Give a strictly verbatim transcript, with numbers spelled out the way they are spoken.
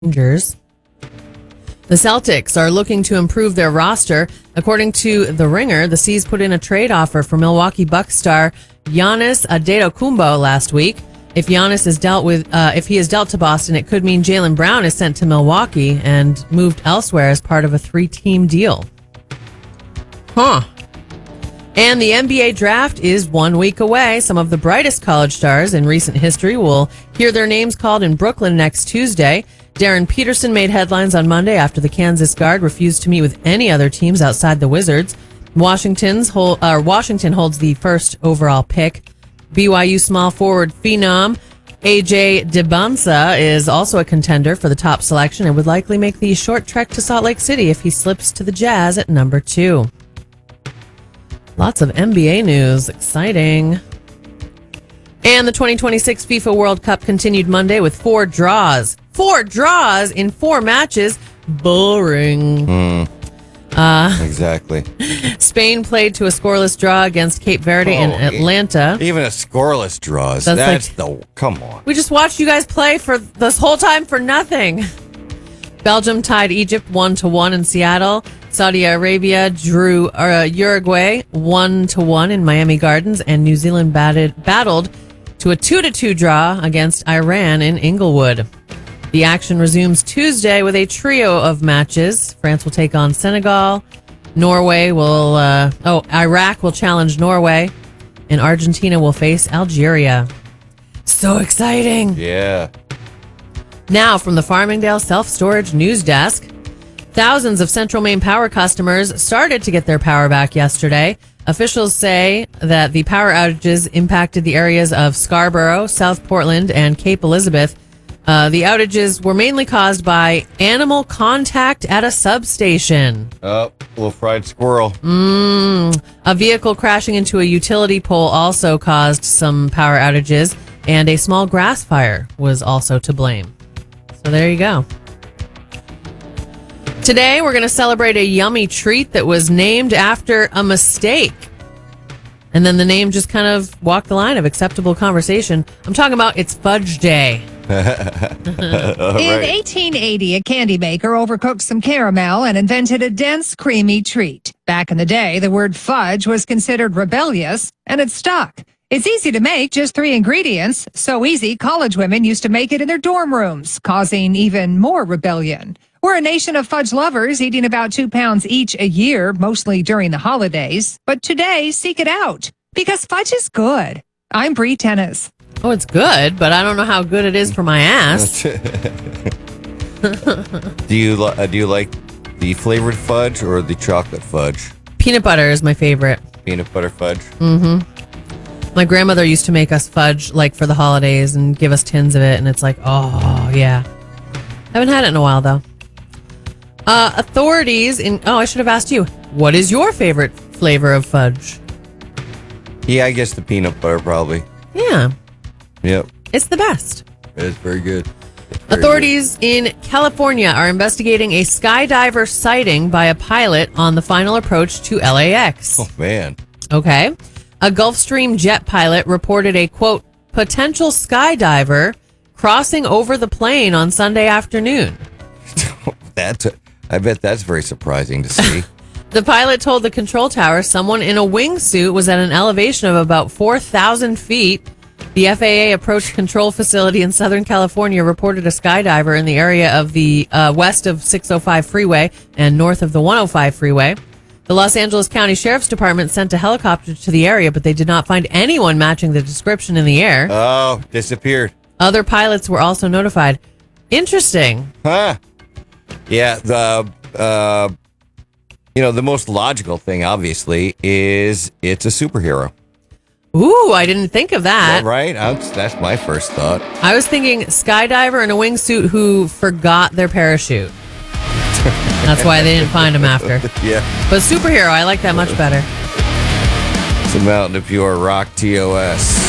Rangers. The Celtics are looking to improve their roster. According to The Ringer, the C's put in a trade offer for Milwaukee Bucks star Giannis Antetokounmpo last week. If Giannis is dealt with, uh, if he is dealt to Boston, it could mean Jaylen Brown is sent to Milwaukee and moved elsewhere as part of a three-team deal. Huh. And the N B A draft is one week away. Some of the brightest college stars in recent history will hear their names called in Brooklyn next Tuesday. Darren Peterson made headlines on Monday after the Kansas guard refused to meet with any other teams outside the Wizards. Washington's hold, uh, Washington holds the first overall pick. B Y U small forward phenom A J Dibonsa is also a contender for the top selection and would likely make the short trek to Salt Lake City if he slips to the Jazz at number two. Lots of N B A news. Exciting. And the twenty twenty-six FIFA World Cup continued Monday with four draws. Four draws in four matches. Boring. Mm, uh, exactly. Spain played to a scoreless draw against Cape Verde oh, in Atlanta. Even a scoreless draw. That's, that's like, the... Come on. We just watched you guys play for this whole time for nothing. Belgium tied Egypt one to one in Seattle. Saudi Arabia drew uh, Uruguay one to one in Miami Gardens, and New Zealand batted, battled to a two to two draw against Iran in Inglewood. The action resumes Tuesday with a trio of matches. France will take on Senegal. Norway will, uh, oh, Iraq will challenge Norway, and Argentina will face Algeria. So exciting. Yeah. Now from the Farmingdale Self-Storage News Desk. Thousands of Central Maine Power customers started to get their power back yesterday. Officials say that the power outages impacted the areas of Scarborough, South Portland, and Cape Elizabeth. Uh, the outages were mainly caused by animal contact at a substation. Oh, little fried squirrel. Mm, a vehicle crashing into a utility pole also caused some power outages, and a small grass fire was also to blame. So there you go. Today, we're going to celebrate a yummy treat that was named after a mistake. And then the name just kind of walked the line of acceptable conversation. I'm talking about It's Fudge Day. In eighteen eighty, a candy maker overcooked some caramel and invented a dense, creamy treat. Back in the day, the word fudge was considered rebellious, and it stuck. It's easy to make, just three ingredients. So easy, college women used to make it in their dorm rooms, causing even more rebellion. We're a nation of fudge lovers, eating about two pounds each a year, mostly during the holidays. But today, seek it out, because fudge is good. I'm Bree Tennis. Oh, it's good, but I don't know how good it is for my ass. do you uh, do you like the flavored fudge or the chocolate fudge? Peanut butter is my favorite. Peanut butter fudge? Mm-hmm. My grandmother used to make us fudge, like, for the holidays and give us tins of it, and it's like, oh, yeah. Haven't had it in a while, though. Uh, authorities in... Oh, I should have asked you. What is your favorite flavor of fudge? Yeah, I guess the peanut butter, probably. Yeah. Yep. It's the best. It is very good. Very Authorities good. in California are investigating a skydiver sighting by a pilot on the final approach to L A X. Oh, man. Okay. A Gulfstream jet pilot reported a, quote, potential skydiver crossing over the plane on Sunday afternoon. That's a, I bet that's very surprising to see. The pilot told the control tower someone in a wingsuit was at an elevation of about four thousand feet. The F A A approach control facility in Southern California reported a skydiver in the area of the uh, west of six oh five freeway and north of the one oh five freeway. The Los Angeles County Sheriff's Department sent a helicopter to the area, but they did not find anyone matching the description in the air. Oh, disappeared. Other pilots were also notified. Interesting. Huh. Yeah, the, uh, you know, the most logical thing, obviously, is it's a superhero. Ooh, I didn't think of that. Yeah, right? That's, that's my first thought. I was thinking skydiver in a wingsuit who forgot their parachute. That's why they didn't find him after. Yeah. But superhero, I like that much better. It's a Mountain of Pure Rock T O S.